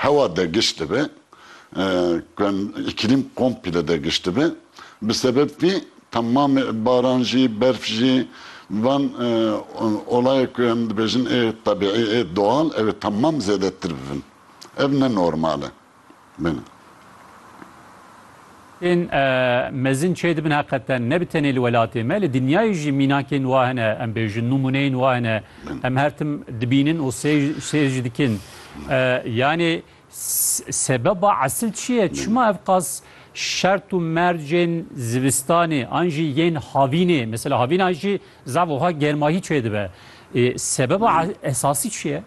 hava da geçti be. İklim komple de geçti be. Bir sebebi tamam barajı, berfji van olay köyünde bejin tabii doğal evet tamam zedettir bivin. Ev ne normali benim. مزن شيء من حقيقة نبتني الولاتي مال الدنيا يجي ميناكين واهنا أم بيجي نمونين واهنا أم هرتم دبينين وسيجدكين يعني سبب عسل شيء شما أفقاس شرط مرجن زوستاني أنجي ين هافيني مثلا هافين أنجي زعوها جرماهي شيء ده سبب أساسي شيء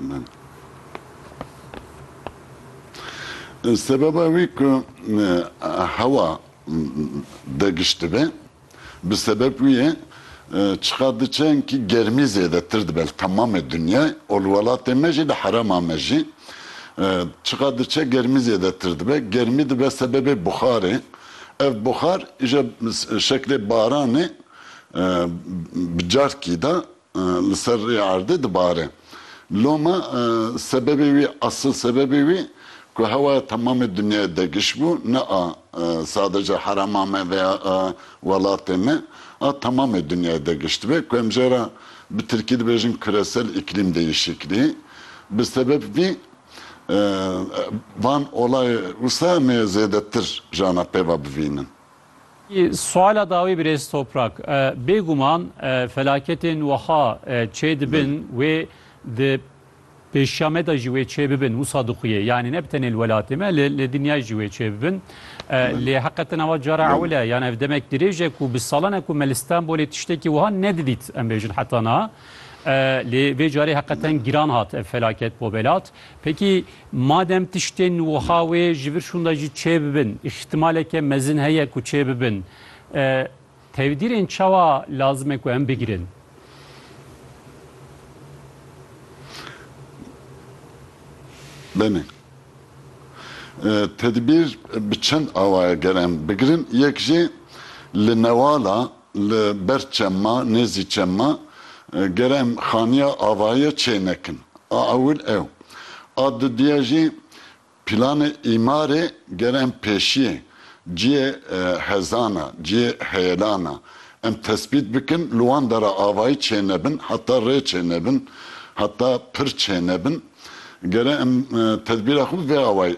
Sebebi ki hava da geçti be. Bir sebebi çıkardıçen ki germi zedetirdi bel tamam dünya. Olvalat emeci de haram ameci. Çıkardıçen germi zedetirdi be. Germi de be sebebi buharı. Ev buhar işte şekli baranı bicarki da lisarri ardı da bari. Loma sebebi asıl sebebi که هوا تمام دنیا دگش بود نه sadece haramame veya velateme tamam dünya degişti ve kemjera bir Türkiye'de bejin küresel iklim değişikliği bir sebebi van olay usa mezedettir jana peva bivinin. Suala davi bir toprak. Beguman felaketin vaha çedibin ve de Peşşame da jüve çebibin musadıkiye yani nebten el velatime le dünya jüve çebibin le hakikaten ava cara avle yani demek direce ku bisalana ku mel İstanbul'e tişteki vaha ne dedit embejin hatana le ve cari hakikaten giran hat felaket bu belat. Peki madem tişten vaha ve jivir şundacı çebibin ihtimaleke mezin heye ku çebibin tevdirin çava lazım ku embegirin. Beni. Tedbir biçen avaya gelen bigirin yekji li nevala li berçemma neziçemma gelen xaniya avaya çeynekin. Avul ev. Adı diyeci planı imari gelen peşiye ciye hezana ciye heyelana em tespit bikin luandara avayı çeynebin hatta re çeynebin hatta pır çeynebin gene tedbir akım ve avay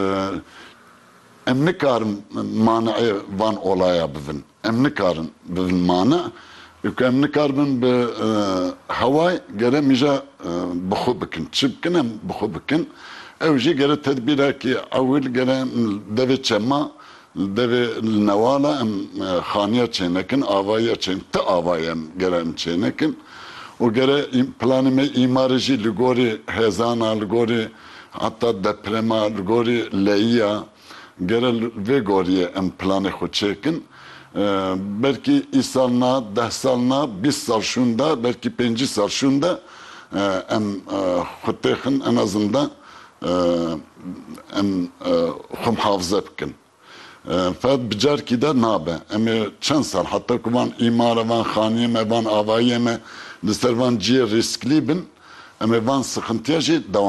emnikarın manayı van olaya bivin emnikarın bivin mana emnikarın be havay gene mija buxu bikin çıbkinem buxu bikin evji gene tedbir ki avil gene deve çema deve nevala em xaniya çenekin avaya çen te avayem gene çenekin o göre planime imarıcı ligori hezana ligori hatta deprema ligori leya göre ve goriye em planı xoçekin belki isalna 10 salna 20 sal şunda belki 5 sal şunda em xotekin en azından em xum hafıza bikin. Fed bicar ki de nabe emi çend sal hatta kuman imara van xaniye me van avaye me Listervan ciye riskli bin ama van sıkıntıya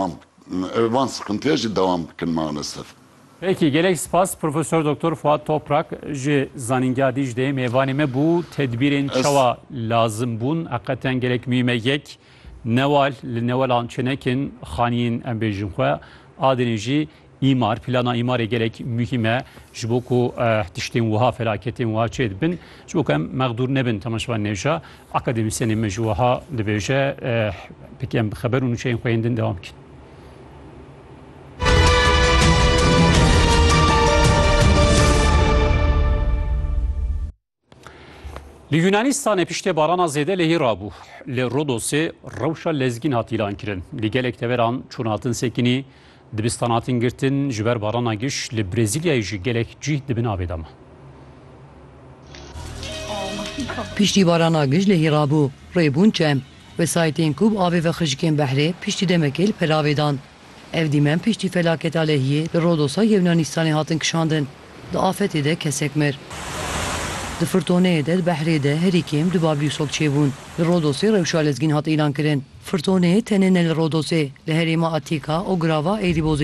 devam bikin maalesef. Peki gerek spas Profesör Doktor Fuat Toprak ji zaningadi de mevanime bu tedbirin çava lazım bun hakikaten gerek mühimeyek neval ançenekin xaniyin embejin xwe adenici imar plana imare gerek mühime jboku tiştin vaha felaketin vaha çedbin jboku em mağdur nebin tamaşvan nevja akademisyenin mecvuha debeje peki em haberun şeyin koyendin devam ki. Li Yunanistanê piştê barana zêde lehî rabû. Li Rodosê rewşa lezgîn hat îlan kirin. Li gelek teveran çûn hatin sekinî dibistan hatin girtin ji ber barana giş li Brezilyayê jî gelek cih dibin avê de ma. Piştî barana giş lehî rabû. Rêbûn çem. Vesayetên kûb avê ve xişikên behrê piştî demekê li peravê dan. Ev dîmen piştî felaketa lehiyê li Rodosa Yunanistanê hatin kişandin. Di afetê de kesek mir. Di firtoneyê de di behrê de herî kêm di Babrîsok çêbûn. Li Rodosê rewşa lezgîn hat îlan kirin. Firtoneyê tenê ne li Rodosê li herêma Atîka o grava Êrîbozê